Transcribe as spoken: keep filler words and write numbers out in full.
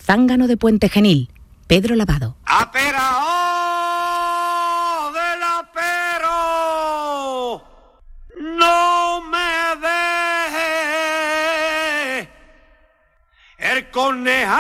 Zángano de Puente Genil, Pedro Lavado. ¡Aperao del apero! ¡No me deje el conejo!